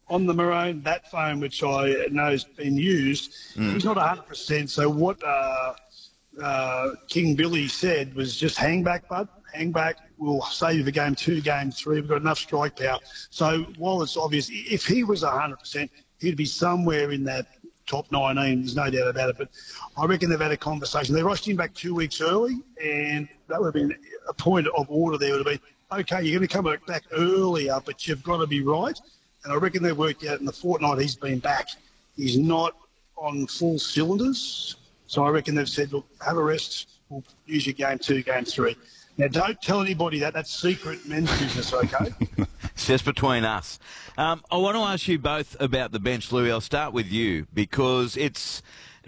on the Maroon bat phone, which I know has been used, he's not 100%. So what King Billy said was just hang back, bud. Hang back. We'll save you for game 2, game 3. We've got enough strike power. So while it's obvious, if he was 100%, he'd be somewhere in that top 19. There's no doubt about it. But I reckon they've had a conversation. They rushed him back 2 weeks early, and that would have been a point of order there. Would have been, okay, you're going to come back earlier, but you've got to be right. And I reckon they've worked out in the fortnight he's been back, he's not on full cylinders. So I reckon they've said, look, have a rest. We'll use your game 2, game 3. Now, don't tell anybody that. That's secret men's business, okay? It's just between us. I want to ask you both about the bench, Louis. I'll start with you because it's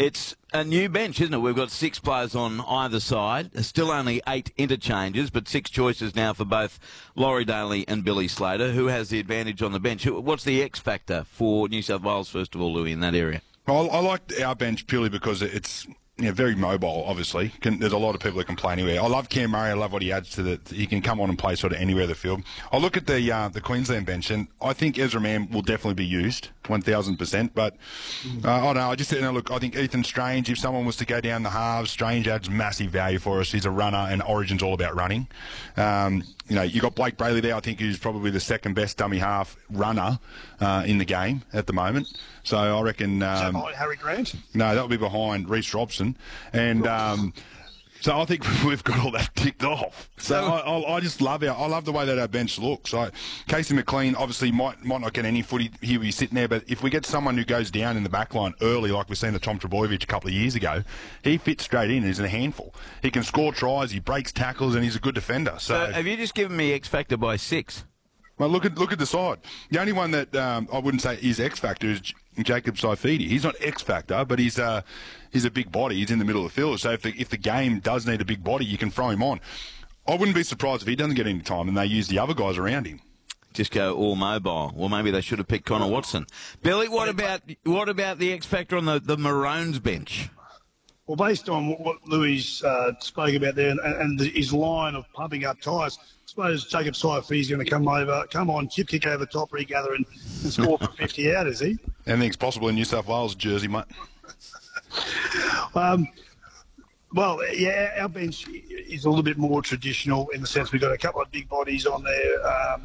a new bench, isn't it? We've got 6 players on either side. There's still only 8 interchanges, but 6 choices now for both Laurie Daly and Billy Slater. Who has the advantage on the bench? What's the X factor for New South Wales, first of all, Louis, in that area? Well, I like our bench purely because it's very mobile, obviously. There's a lot of people that can play anywhere. I love Cam Murray. I love what he adds to the... He can come on and play sort of anywhere of the field. I look at the Queensland bench, and I think Ezra Mann will definitely be used, 1,000%. But I don't know. I just look, I think Ethan Strange, if someone was to go down the halves, Strange adds massive value for us. He's a runner, and Origin's all about running. You got Blake Brayley there, I think, who's probably the second best dummy half runner in the game at the moment. So I reckon... Is that behind Harry Grant? No, that would be behind Reece Robson. And so I think we've got all that ticked off. So I just love the way that our bench looks. Casey McLean obviously might not get any footy. He'll be sitting there, but if we get someone who goes down in the back line early, like we've seen the Tom Trbojevic a couple of years ago, he fits straight in. He's a handful. He can score tries, he breaks tackles, and he's a good defender. So have you just given me X factor by 6? Well, look at the side. The only one that I wouldn't say is X factor is Jacob Saifidi. He's not X factor, but he's a big body. He's in the middle of the field. So if the game does need a big body, you can throw him on. I wouldn't be surprised if he doesn't get any time and they use the other guys around him. Just go all mobile. Well, maybe they should have picked Connor Watson. Billy, what about the X factor on the Maroons bench? Well, based on what Louis spoke about there and his line of pumping up tyres, I suppose Jacob Saifi's going to come on, chip kick over the top, regather and score for 50 out, is he? Anything's possible in New South Wales jersey, mate. Well, yeah, our bench is a little bit more traditional in the sense we've got a couple of big bodies on there.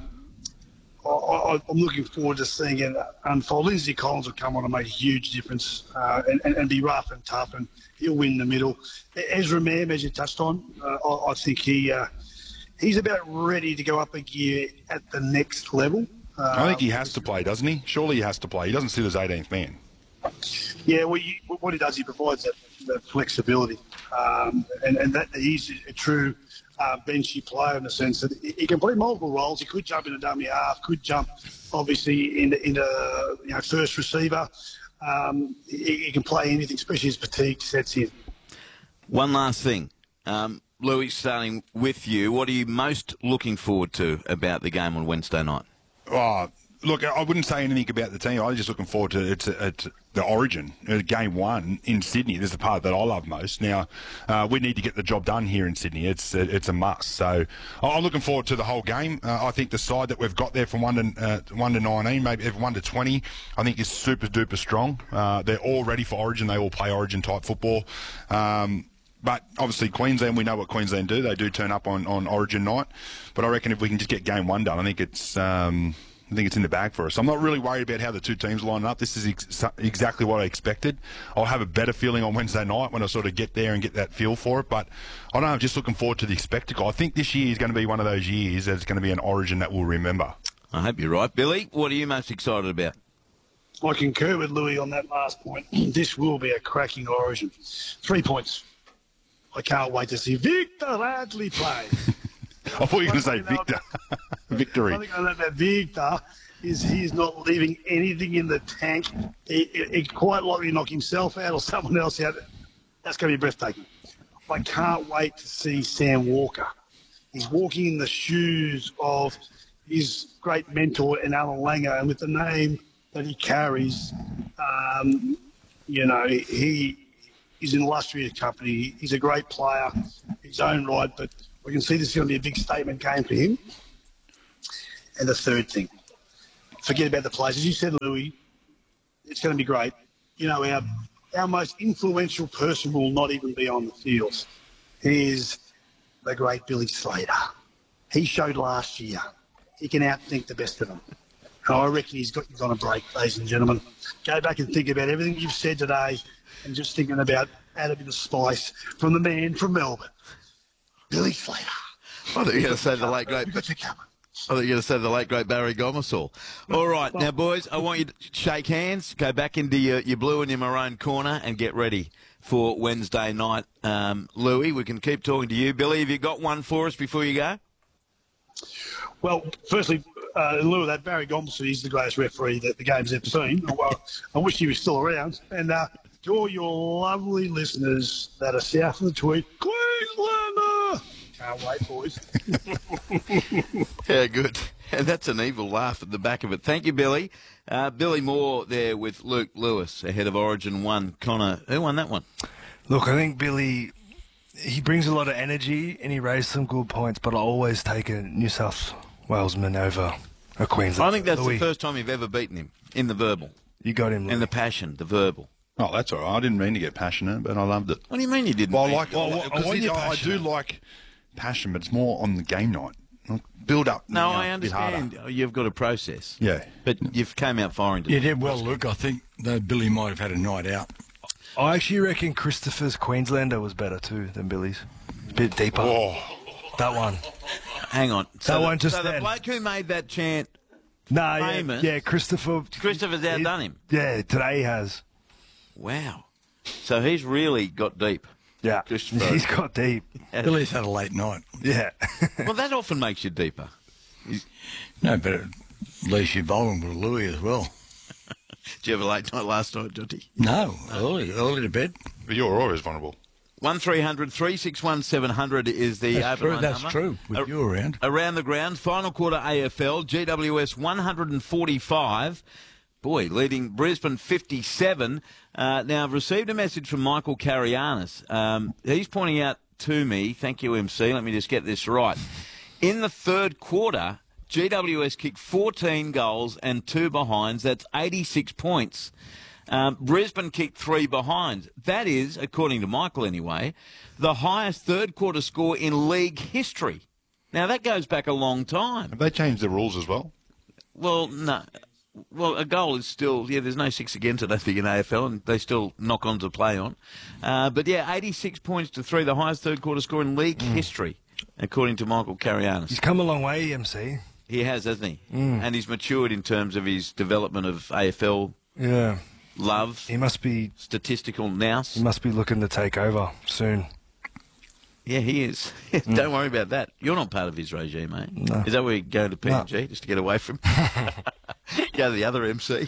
I'm looking forward to seeing it unfold. Lindsay Collins will come on and make a huge difference and be rough and tough, and he'll win the middle. Ezra Mann, as you touched on, I think he's about ready to go up a gear at the next level. I think he has to play, doesn't he? Surely he has to play. He doesn't sit as 18th man. Yeah, well, what he does, he provides that flexibility, and that he's a true benchy player in the sense that he can play multiple roles. He could jump in a dummy half, could jump obviously into first receiver. He can play anything, especially as fatigue sets in. One last thing, Louis, starting with you, what are you most looking forward to about the game on Wednesday night? Look, I wouldn't say anything about the team. I was just looking forward to the Origin, Game 1 in Sydney. This is the part that I love most. Now, we need to get the job done here in Sydney. It's a must. So I'm looking forward to the whole game. I think the side that we've got there from 1 to 19, maybe 1 to 20, I think is super duper strong. They're all ready for Origin. They all play Origin type football. But obviously Queensland, we know what Queensland do. They do turn up on Origin night. But I reckon if we can just get Game 1 done, I think it's in the bag for us. I'm not really worried about how the two teams line up. This is exactly what I expected. I'll have a better feeling on Wednesday night when I sort of get there and get that feel for it. But I don't know, I'm just looking forward to the spectacle. I think this year is going to be one of those years that it's going to be an Origin that we'll remember. I hope you're right. Billy, what are you most excited about? I concur with Louis on that last point. This will be a cracking Origin. 3 points. I can't wait to see Victor Radley play. I thought you were going to say Victor. Victory. I think I know that Victor he's not leaving anything in the tank. He quite likely knock himself out or someone else out. That's going to be breathtaking. I can't wait to see Sam Walker. He's walking in the shoes of his great mentor in Alan Langer, and with the name that he carries, he is an illustrious company. He's a great player, his own right, but we can see this is going to be a big statement game for him. And the third thing, forget about the players. As you said, Louis, it's going to be great. You know, our most influential person will not even be on the field. He is the great Billy Slater. He showed last year he can outthink the best of them. And I reckon he's on a break, ladies and gentlemen. Go back and think about everything you've said today and just thinking about add a bit of spice from the man from Melbourne, Billy Slater. I thought you were going to say the late great. You got your coming. I thought you were going to say the late great Barry Gomersall. All right, now boys, I want you to shake hands, go back into your blue and your maroon corner, and get ready for Wednesday night. Louis, we can keep talking to you. Billy, have you got one for us before you go? Well, firstly, in lieu of that, Barry Gomersall is the greatest referee that the game's ever seen. Well, I wish he was still around. And to all your lovely listeners that are south of the tweet, Queenslander! Can't wait, boys. Yeah, good. And that's an evil laugh at the back of it. Thank you, Billy. Billy Moore there with Luke Lewis ahead of Origin 1. Connor, who won that one? Look, I think Billy, he brings a lot of energy and he raised some good points, but I always take a New South Walesman over a Queensland. I think that's Louis, the first time you've ever beaten him in the verbal. You got him, Louis. In the passion, the verbal. Oh, that's all right. I didn't mean to get passionate, but I loved it. What do you mean you didn't? Well, I mean- like it. I want your I do passion. like passion, but it's more on the game night. Build up. No, you know, I a bit harder. understand. You've got a process. Yeah. But you've came out firing. You did well, Luke. I think though Billy might have had a night out. I actually reckon Christopher's Queenslander was better too than Billy's. A bit deeper. Oh, That one. Hang on. That one just so the then. bloke who made that chant, No, Famous. yeah, Christopher's outdone him. Yeah, today he has. Wow. So he's really got deep. Yeah, Christopher. he's got deep. Billy's had a late night. Yeah. Well, that often makes you deeper. No, but at least you're vulnerable to Louis as well. Did you have a late night last night, Jotty? No, early to bed. but you're always vulnerable. 1300 361 700 is the That's open true. line That's number. true. With you around. Around the ground, final quarter AFL, GWS 145. Boy, leading Brisbane 57. Now, I've received a message from Michael Carianis. He's pointing out to me, thank you, MC, let me just get this right. In the third quarter, GWS kicked 14 goals and 2 behinds. That's 86 points. Brisbane kicked 3 behinds. That is, according to Michael anyway, the highest third quarter score in league history. Now, that goes back a long time. Have they changed the rules as well? Well, no. Well, a goal is still, there's no 6 against it, I think, in AFL, and they still knock on to play on. But, 86 points to 3, the highest third quarter score in league history, according to Michael Carianis. He's come a long way, MC. He has, hasn't he? And he's matured in terms of his development of AFL Yeah. love, He must be statistical nous. looking to take over soon. Yeah, he is. Don't worry about that. You're not part of his regime, mate. No. Is that where you go to PNG, just to get away from go to the other MC?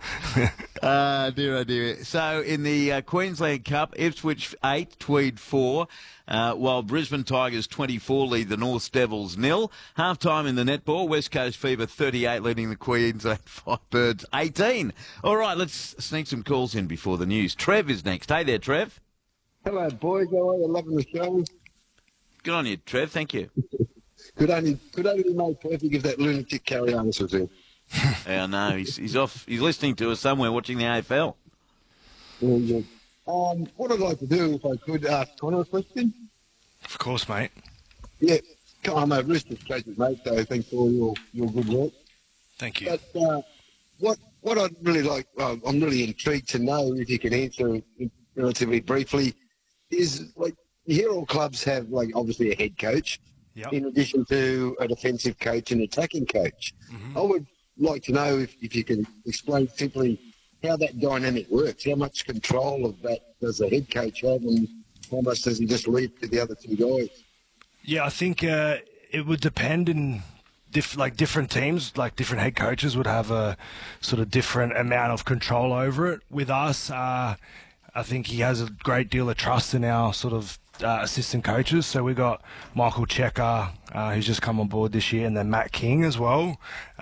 Dear, oh dear. So in the Queensland Cup, Ipswich 8, Tweed 4, while Brisbane Tigers 24 lead the North Devils 0. Half-time in the netball, West Coast Fever 38 leading the Queensland Firebirds 18. All right, let's sneak some calls in before the news. Trev is next. Hey there, Trev. Hello, boys. How are you? Loving the show. Good on you, Trev. Thank you. Could only be made perfect if that lunatic Carianis was in. Yeah, no, he's off. He's listening to us somewhere watching the AFL. What I'd like to do, if I could, ask Connor a question. Of course, mate. Yeah, I'm a Roosters graduate, mate, so thanks for all your good work. Thank you. But what I'd really like, I'm really intrigued to know if you can answer it relatively briefly, is like you hear all clubs have like obviously a head coach, Yep. in addition to a defensive coach and attacking coach. I would like to know if you can explain simply how that dynamic works. How much control of that does the head coach have, and how much does he just leave to the other two guys? Yeah, I think it would depend in different teams, like different head coaches would have a sort of different amount of control over it. With us, I think he has a great deal of trust in our sort of assistant coaches. So we got Michael Checker, who's just come on board this year, and then Matt King as well.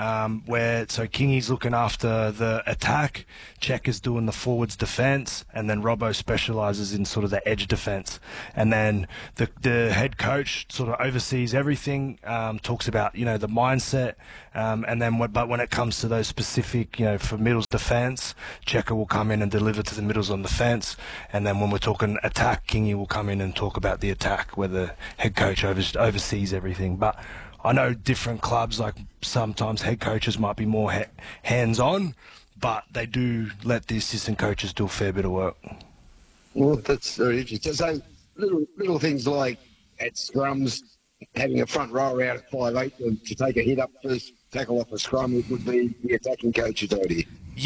So Kingy's looking after the attack, Checker's doing the forwards defence, and then Robbo specialises in sort of the edge defence. And then the head coach sort of oversees everything, talks about the mindset, and then but when it comes to those specific, for middles defence, Checker will come in and deliver to the middles on defence, and then when we're talking attack, Kingy will come in and talk about the attack, where the head coach oversees everything. But I know different clubs, like sometimes head coaches might be more hands-on, but they do let the assistant coaches do a fair bit of work. Well, that's very interesting. So little things like at scrums, having a front rower out at 5'8" to take a hit up first tackle off a scrum would be the attacking coach's idea.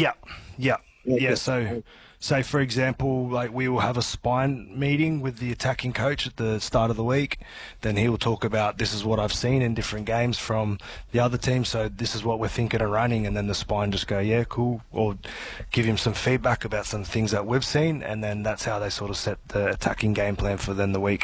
Yeah. So, say for example, like we will have a spine meeting with the attacking coach at the start of the week. Then he will talk about, this is what I've seen in different games from the other team, so this is what we're thinking of running. And then the spine just go, yeah, cool, or give him some feedback about some things that we've seen, and then that's how they sort of set the attacking game plan for then the week.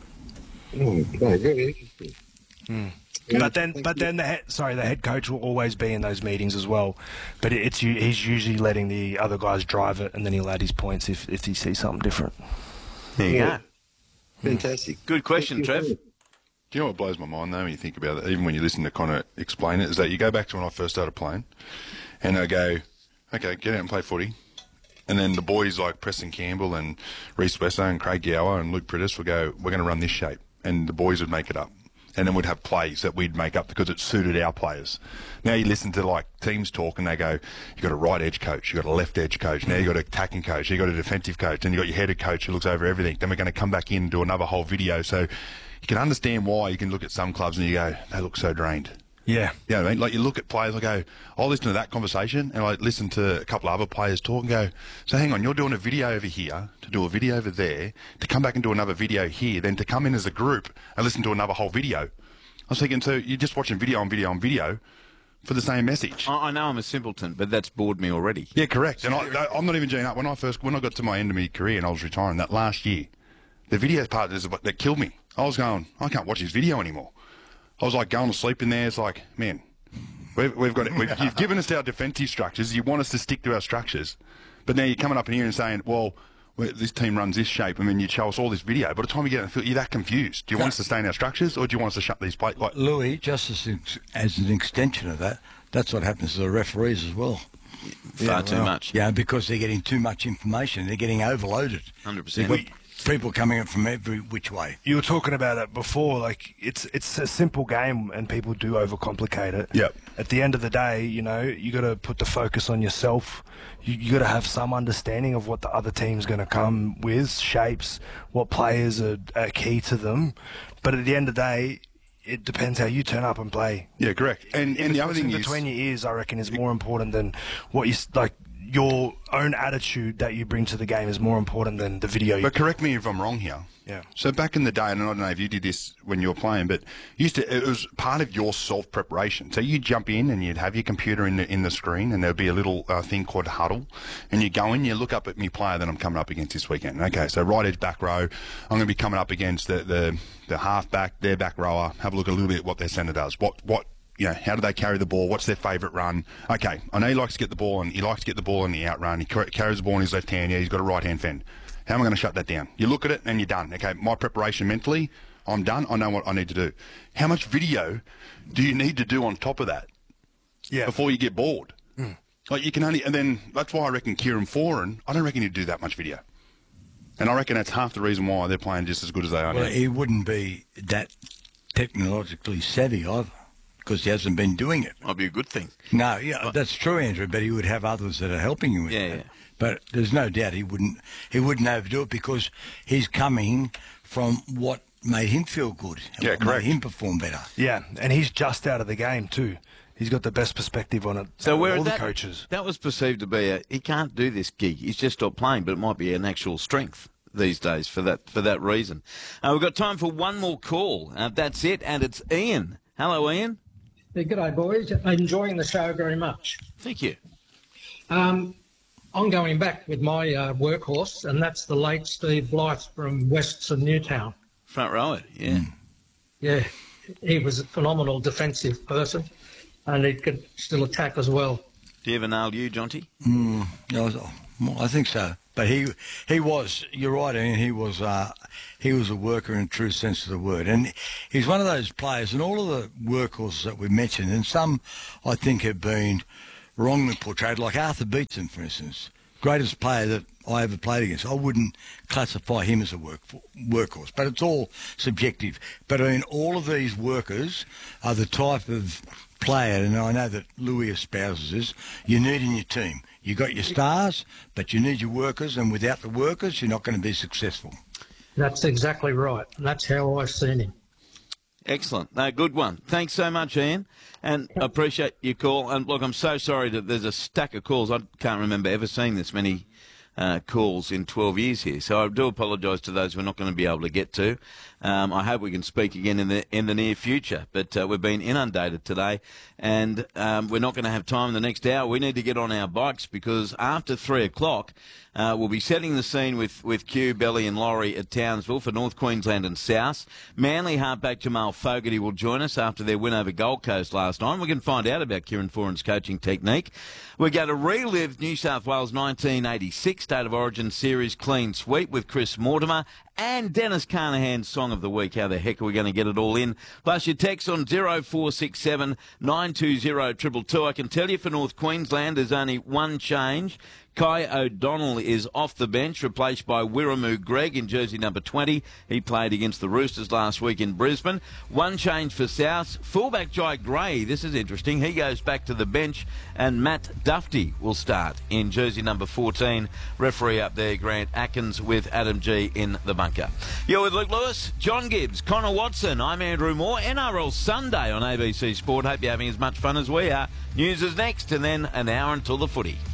Okay, very interesting. But then the head coach will always be in those meetings as well. But he's usually letting the other guys drive it, and then he'll add his points if he sees something different. There you go. Fantastic. Good question, Trev. Do you know what blows my mind, though, when you think about it, even when you listen to Connor explain it, is that you go back to when I first started playing, and I go, okay, get out and play footy. And then the boys like Preston Campbell and Reece Wesser and Craig Gower and Luke Prittis would go, we're going to run this shape. And the boys would make it up. And then we'd have plays that we'd make up because it suited our players. Now you listen to like teams talk and they go, you got a right edge coach, you got a left edge coach, now you got an attacking coach, you got a defensive coach, and you got your headed coach who looks over everything. Then we're going to come back in and do another whole video. So you can understand why you can look at some clubs and you go, they look so drained. Yeah. You know what I mean? Like you look at players, I go, I'll listen to that conversation and I listen to a couple of other players talk and go, so hang on, you're doing a video over here, to do a video over there, to come back and do another video here, then to come in as a group and listen to another whole video. I was thinking, so you're just watching video on video on video for the same message. I know I'm a simpleton, but that's bored me already. Yeah, correct. And I'm not even G'ing up. When I got to my end of my career and I was retiring that last year, the video part is what that killed me. I was going, I can't watch this video anymore. I was like going to sleep in there. It's like, man, you've given us our defensive structures. You want us to stick to our structures, but now you're coming up in here and saying, well, this team runs this shape. I mean, you show us all this video. By the time you get in the field, you're that confused. Do you want us to stay in our structures, or do you want us to shut these plates? Like, Louis, just as an extension of that, that's what happens to the referees as well. Far too much. Yeah, because they're getting too much information. They're getting overloaded. 100%. People coming in from every which way. You were talking about it before, like it's a simple game and people do overcomplicate it. Yep. At the end of the day, you got to put the focus on yourself. You got to have some understanding of what the other team's going to come with, shapes, what players are key to them. But at the end of the day, it depends how you turn up and play. yeah, correct. And the other thing is, between your ears, I reckon, is more important than what you like. Your own attitude that you bring to the game is more important than the video. But correct me if I'm wrong here. Yeah. So back in the day, and I don't know if you did this when you were playing, but it was part of your self-preparation. So you'd jump in and you'd have your computer in the screen, and there'd be a little thing called Huddle, and you go in, you look up at me player that I'm coming up against this weekend. Okay, so right edge back row, I'm going to be coming up against the half back, their back rower. Have a look a little bit at what their centre does. What how do they carry the ball? What's their favourite run? Okay, I know he likes to get the ball, and he likes to get the ball in the out run. He carries the ball in his left hand. Yeah, he's got a right hand fend. How am I going to shut that down? You look at it and you're done. Okay, my preparation mentally, I'm done. I know what I need to do. How much video do you need to do on top of that? Yeah. Before you get bored? Like you can only, and then that's why I reckon Kieran Foran, I don't reckon he'd do that much video. And I reckon that's half the reason why they're playing just as good as they are now. Well, he wouldn't be that technologically savvy either, because he hasn't been doing it. Might be a good thing. No, yeah, that's true, Andrew. But he would have others that are helping him with that. Yeah. But there's no doubt he wouldn't overdo it, because he's coming from what made him feel good. And Yeah, what correct. made him perform better. Yeah, and he's just out of the game too. He's got the best perspective on it. So where all the that, coaches. that was perceived to be he can't do this gig. He's just stopped playing, but it might be an actual strength these days for that reason. We've got time for one more call. That's it, and it's Ian. Hello, Ian. Yeah, g'day, boys. I'm enjoying the show very much. Thank you. I'm going back with my workhorse, and that's the late Steve Blythe from Western Newtown. Front rower, yeah. Yeah. he was a phenomenal defensive person, and he could still attack as well. Do you ever nail you, Jonty? I think so. But he was, you're right, Ian, he was a worker in true sense of the word. And he's one of those players, and all of the workhorses that we mentioned, and some I think have been wrongly portrayed, like Arthur Beetson, for instance, greatest player that I ever played against. I wouldn't classify him as a workhorse, but it's all subjective. But I mean, all of these workers are the type of player, and I know that Louis espouses this, you need in your team. You got your stars, but you need your workers, and without the workers, you're not going to be successful. That's exactly right, and that's how I've seen him. Excellent. No, good one. Thanks so much, Ian, and I appreciate your call. And look, I'm so sorry that there's a stack of calls. I can't remember ever seeing this many calls in 12 years here. So I do apologise to those we're not going to be able to get to. I hope we can speak again in the near future. But we've been inundated today, and we're not going to have time in the next hour. We need to get on our bikes, because after 3 o'clock, we'll be setting the scene with Q, Belly and Laurie at Townsville for North Queensland and South. Manly halfback Jamal Fogarty will join us after their win over Gold Coast last night. We can find out about Kieran Foran's coaching technique. We're going to relive New South Wales 1986 State of Origin Series clean sweep with Chris Mortimer and Dennis Carnahan's Song of the Week. How the heck are we going to get it all in? Plus your text on 0467 920 222. I can tell you for North Queensland there's only one change. Kai O'Donnell is off the bench, replaced by Wiramu Greg in jersey number 20. He played against the Roosters last week in Brisbane. One change for South. Fullback Jai Gray, this is interesting. He goes back to the bench, and Matt Duffy will start in jersey number 14. Referee up there, Grant Atkins, with Adam G in the bunker. You're with Luke Lewis, John Gibbs, Connor Watson. I'm Andrew Moore. NRL Sunday on ABC Sport. Hope you're having as much fun as we are. News is next, and then an hour until the footy.